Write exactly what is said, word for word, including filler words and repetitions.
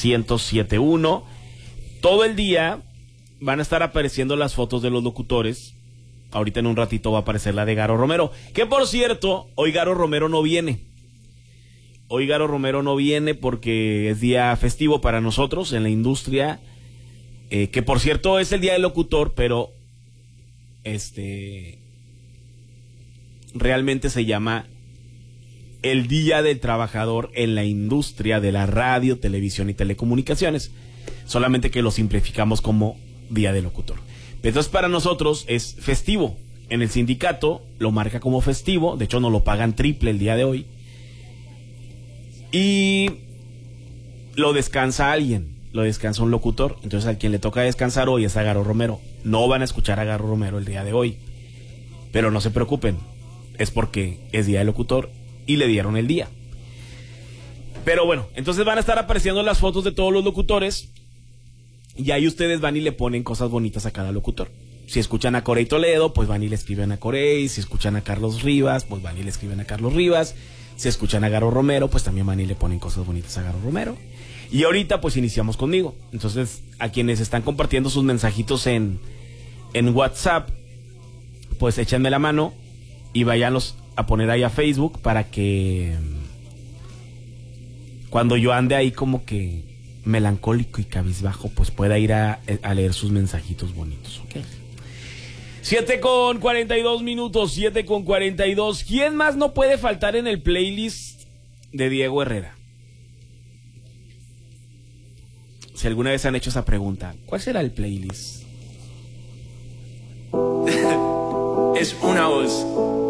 ciento siete punto uno. Todo el día van a estar apareciendo las fotos de los locutores. Ahorita en un ratito va a aparecer la de Garo Romero. Que por cierto, hoy Garo Romero no viene. Hoy Garo Romero no viene porque es día festivo para nosotros en la industria. Eh, que por cierto es el día del locutor, pero este realmente se llama el Día del Trabajador en la industria de la radio, televisión y telecomunicaciones. Solamente que lo simplificamos como Día del Locutor. Entonces para nosotros es festivo. En el sindicato lo marca como festivo. De hecho nos lo pagan triple el día de hoy. Y lo descansa alguien. Lo descansa un locutor. Entonces a quien le toca descansar hoy es a Garo Romero. No van a escuchar a Garo Romero el día de hoy. Pero no se preocupen. Es porque es Día del Locutor y le dieron el día. Pero bueno, entonces van a estar apareciendo las fotos de todos los locutores. Y ahí ustedes van y le ponen cosas bonitas a cada locutor. Si escuchan a Corey Toledo, pues van y le escriben a Corey. Si escuchan a Carlos Rivas, pues van y le escriben a Carlos Rivas. Si escuchan a Garo Romero, pues también van y le ponen cosas bonitas a Garo Romero. Y ahorita pues iniciamos conmigo. Entonces a quienes están compartiendo sus mensajitos en, en WhatsApp, pues échenme la mano y váyanlos a poner ahí a Facebook para que cuando yo ande ahí como que melancólico y cabizbajo, pues pueda ir a, a leer sus mensajitos bonitos, ¿ok? siete con cuarenta y dos minutos, siete con cuarenta y dos. ¿Quién más no puede faltar en el playlist de Diego Herrera? Si alguna vez han hecho esa pregunta, ¿cuál será el playlist? Es una voz.